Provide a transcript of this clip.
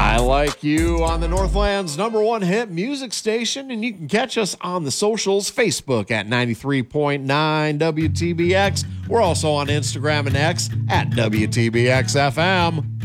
I Like You on the Northland's #1 hit music station, and you can catch us on the socials, Facebook at 93.9 WTBX. We're also on Instagram and X at WTBXFM.